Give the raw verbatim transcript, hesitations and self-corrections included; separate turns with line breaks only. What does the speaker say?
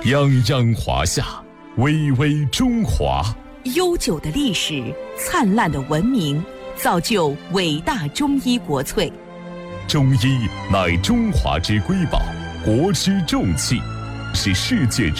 泱泱华夏，巍巍中华。
悠久的历史，灿烂的文明，造就伟大中医国粹。
中医乃中华之瑰宝，国之重器，是世界